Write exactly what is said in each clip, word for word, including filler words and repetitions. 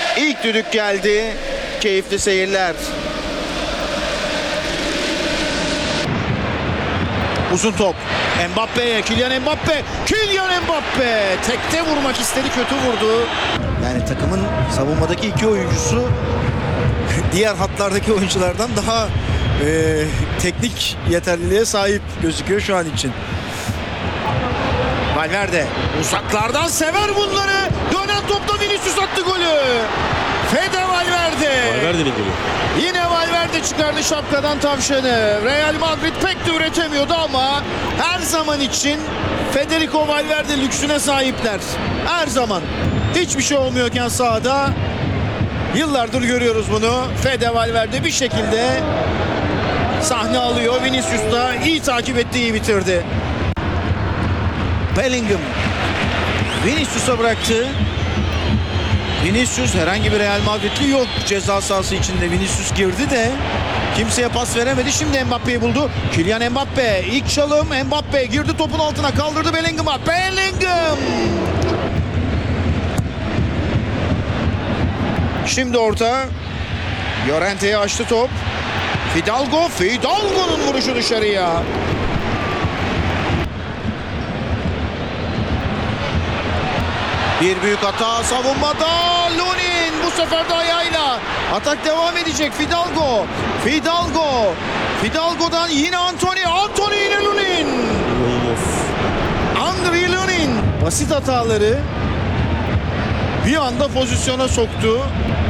İlk düdük geldi. Keyifli seyirler. Uzun top. Mbappe'ye. Kylian Mbappe. Kylian Mbappe. Tekte vurmak istedi. Kötü vurdu. Yani takımın savunmadaki iki oyuncusu diğer hatlardaki oyunculardan daha e, teknik yeterliliğe sahip gözüküyor şu an için. Valverde uzaklardan sever bunları. Dönen topta Vinicius attı golü. Fede Valverde. Valverde'nin golü. Yine Valverde çıkardı şapkadan tavşanı. Real Madrid pek de üretemiyordu ama her zaman için Federico Valverde lüksüne sahipler. Her zaman. Hiçbir şey olmuyorken sahada yıllardır görüyoruz bunu. Fede Valverde bir şekilde sahne alıyor. Vinicius da iyi takip etti, iyi bitirdi. Bellingham Vinicius'a bıraktı. Vinicius herhangi bir Real Madridli yok ceza sahası içinde. Vinicius girdi de kimseye pas veremedi. Şimdi Mbappe'yi buldu. Kylian Mbappe ilk çalım. Mbappe girdi topun altına, kaldırdı Bellingham'a. Bellingham. Şimdi orta. Llorente'ye açtı top. Fidalgo. Fidalgo'nun vuruşu dışarıya. Bir büyük hata savunmada. Lunin bu sefer de ayağıyla. Atak devam edecek. Fidalgo. Fidalgo. Fidalgo'dan yine Antony. Antony yine Lunin. Andriy Lunin. Basit hataları bir anda pozisyona soktu.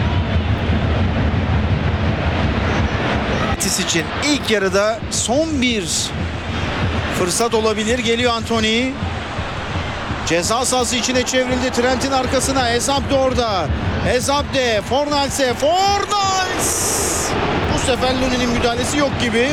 Betis için ilk yarıda son bir fırsat olabilir. Geliyor Antony. Ceza sahası içine çevrildi. Trent'in arkasına. Ezabde orada. Ezabde. Fornals'e. Fornals. Bu sefer Lunin'in müdahalesi yok gibi.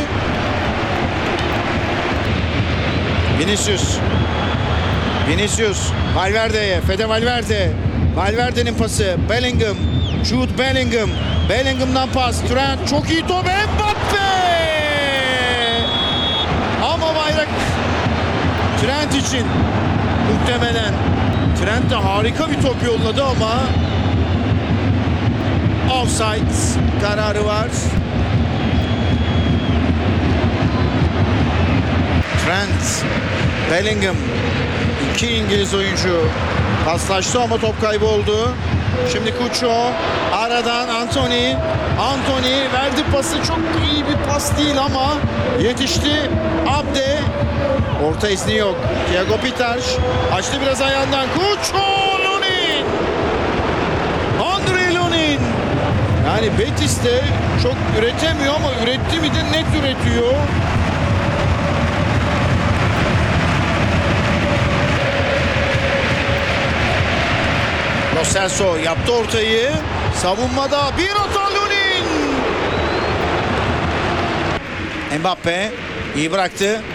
Vinicius. Vinicius. Valverde'ye. Fede Valverde. Valverde'nin pası. Bellingham. Jude Bellingham. Bellingham'dan pas. Trent. Çok iyi top. Mbappe. Ama bayrak Trent için. Muhtemelen Trent de harika bir top yolladı ama offside kararı var. Trent, Bellingham, iki İngiliz oyuncu paslaştı ama top kaybı oldu. Şimdi Cucho aradan Antony. Antony verdi pası, çok iyi bir pas değil ama yetişti. Abde. Orta izni yok. Thiago Pitars açtı biraz ayağından. Cucho, Lunin. Andriy Lunin. Yani Betis de çok üretemiyor ama üretti mi de net üretiyor. Lo Celso yaptı ortayı. Savunmada bir hata Lunin. Mbappe iyi bıraktı.